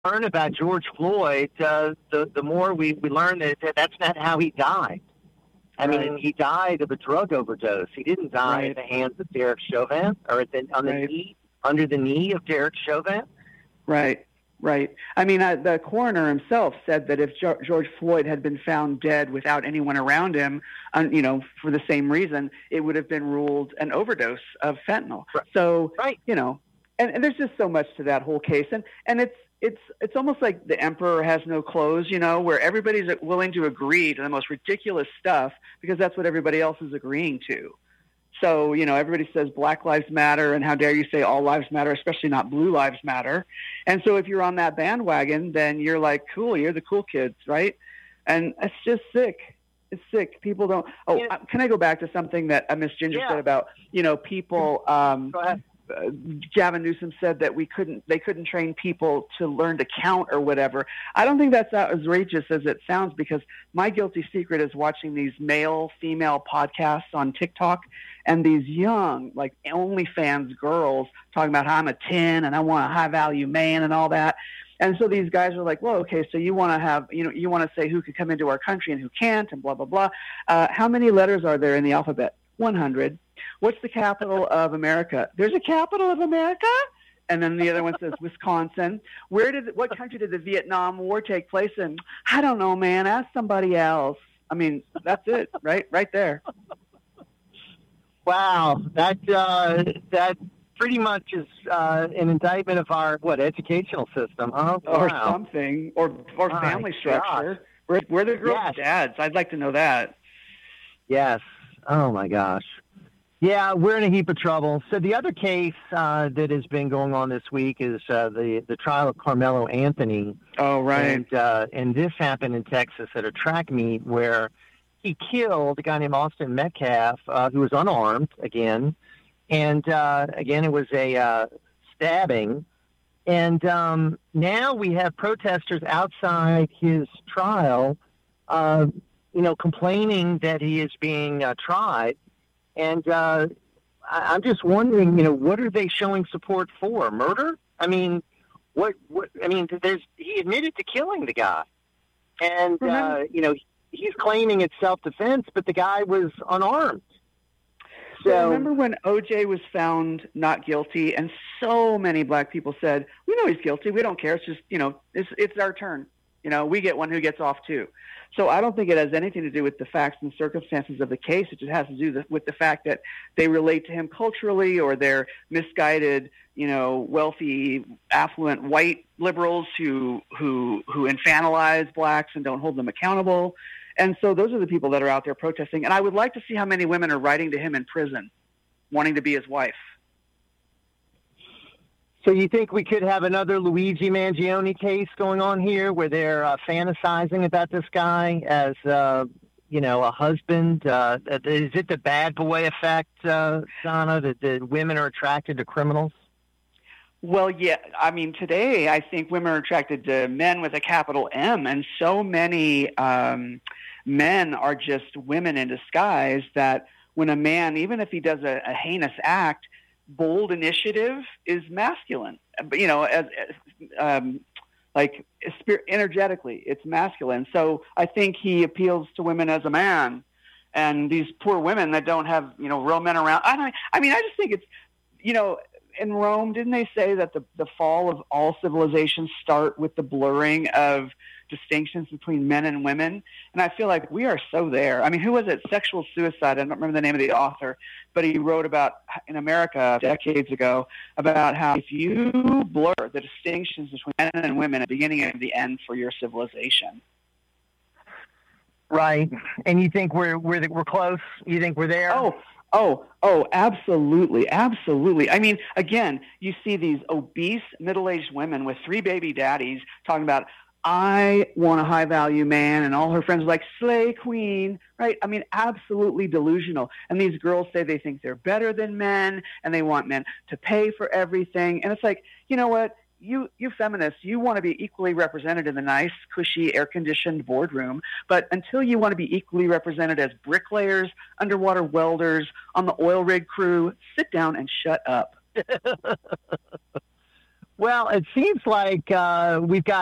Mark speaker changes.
Speaker 1: learn about George Floyd, the more we learn that's not how he died. I
Speaker 2: Right.
Speaker 1: mean, he died of a drug overdose. He didn't die at
Speaker 2: Right.
Speaker 1: the hands of Derek Chauvin or on the
Speaker 2: Right.
Speaker 1: knee, under the knee of Derek Chauvin.
Speaker 2: Right. Right. I mean, the coroner himself said that if George Floyd had been found dead without anyone around him, for the same reason, it would have been ruled an overdose of fentanyl.
Speaker 1: Right.
Speaker 2: So,
Speaker 1: Right.
Speaker 2: And there's just so much to that whole case, and it's almost like the emperor has no clothes, where everybody's willing to agree to the most ridiculous stuff because that's what everybody else is agreeing to. So, everybody says Black Lives Matter, and how dare you say all lives matter, especially not Blue Lives Matter. And so if you're on that bandwagon, then you're like, cool, you're the cool kids, right? And it's just sick. It's sick. People don't. Oh, can I go back to something that Miss Ginger said about, people?
Speaker 1: Go ahead.
Speaker 2: Gavin Newsom said that they couldn't train people to learn to count or whatever. I don't think that's as outrageous as it sounds, because my guilty secret is watching these male-female podcasts on TikTok, and these young, like OnlyFans girls talking about how I'm a 10 and I want a high-value man and all that. And so these guys are like, well, okay, so you want to have, you want to say who can come into our country and who can't and blah, blah, blah. How many letters are there in the alphabet? 100. What's the capital of America? There's a capital of America? And then the other one says Wisconsin. What country did the Vietnam War take place in? I don't know, man. Ask somebody else. I mean, that's it, right? Right there.
Speaker 1: Wow. That pretty much is an indictment of our, educational system, huh? Wow.
Speaker 2: Or something. Or family structure. Where the girls' dads? I'd like to know that.
Speaker 1: Yes. Oh, my gosh. Yeah, we're in a heap of trouble. So the other case that has been going on this week is the trial of Carmelo Anthony.
Speaker 2: Oh, right.
Speaker 1: And this happened in Texas at a track meet where he killed a guy named Austin Metcalf, who was unarmed again. And again, it was a stabbing. And now we have protesters outside his trial, complaining that he is being tried. And I'm just wondering, what are they showing support for? Murder? I mean, he admitted to killing the guy. And, he's claiming it's self-defense, but the guy was unarmed.
Speaker 2: So remember when O.J. was found not guilty, and so many black people said, we know he's guilty. We don't care. It's just, it's our turn. We get one who gets off too. So I don't think it has anything to do with the facts and circumstances of the case. It just has to do with the fact that they relate to him culturally, or they're misguided, wealthy, affluent white liberals who infantilize blacks and don't hold them accountable. And so those are the people that are out there protesting. And I would like to see how many women are writing to him in prison, wanting to be his wife.
Speaker 1: So you think we could have another Luigi Mangione case going on here, where they're fantasizing about this guy as, a husband? Is it the bad boy effect, Donna, that the women are attracted to criminals?
Speaker 2: Well, yeah. I mean, today I think women are attracted to men with a capital M, and so many men are just women in disguise that when a man, even if he does a heinous act, bold initiative is masculine, energetically, it's masculine. So I think he appeals to women as a man, and these poor women that don't have, real men around. I just think it's, in Rome, didn't they say that the fall of all civilizations start with the blurring of distinctions between men and women? And I feel like we are so there. I mean, who was it? Sexual Suicide. I don't remember the name of the author, but he wrote about, in America decades ago, about how if you blur the distinctions between men and women at the beginning and the end for your civilization.
Speaker 1: Right. And you think we're close? You think we're there?
Speaker 2: Oh, absolutely. Absolutely. I mean, again, you see these obese middle-aged women with 3 baby daddies talking about, I want a high-value man, and all her friends are like, slay queen, right? I mean, absolutely delusional. And these girls say they think they're better than men, and they want men to pay for everything. And it's like, you know what? You feminists, you want to be equally represented in the nice, cushy, air-conditioned boardroom, but until you want to be equally represented as bricklayers, underwater welders, on the oil rig crew, sit down and shut up.
Speaker 1: Well, it seems like we've got